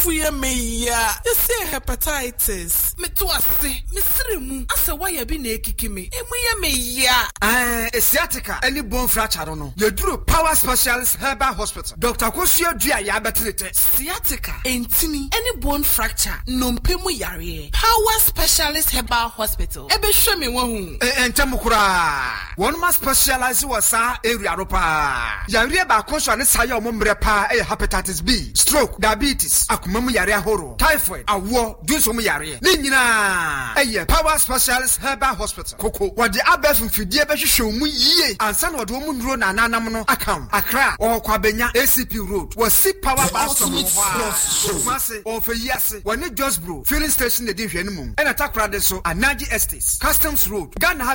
fuye me ya. You say hepatitis. Me to ase. Me sirimu. Ase why bi na ekiki me. Emuye me ya. Sciatica. Any bone fracture no. You do Power Specialist Herbal Hospital. Dr. Kosio Dua ya betrete. Sciatica. Entini. Any bone fracture. Nompemu yare. Power Specialist Herbal Hospital. Ebe show me one. Entemukura. One must specialize wasa area ropa. Yare ba konsho ne saye omomre pa hepatitis B, stroke, diabetes, akumemu yare horo, typhoid, awo, dunsomu yare. Ni nyina Power Specialist Herbal Hospital. Koko wode abef mfidie be hwehwe mu yie. Ansa na wode omu nduro na nanam no akam. Accra or Kwabenya ACP Road. Was Power Pastor Mase on for years. When it just bro filling station the day hwenu mum. And attack so Anaji Estates, Customs Road, Ghana